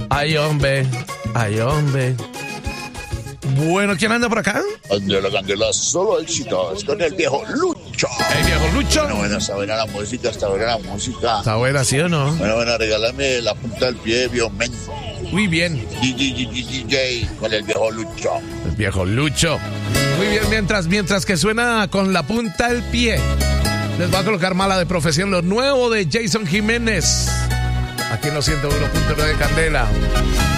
Ay, hombre. Ay, hombre. Bueno, ¿quién anda por acá? Ande la candela, solo éxitos con el viejo Lucho. El viejo Lucho. Bueno, está buena la música, está buena la música. ¿Está buena, sí o no? Bueno, regálame la punta del pie, viejo men. Muy bien. DJ con el viejo Lucho. El viejo Lucho. Muy bien, mientras que suena con la punta del pie, les voy a colocar Mala de Profesión, lo nuevo de Jason Jiménez. Aquí en los 101.9 de Candela.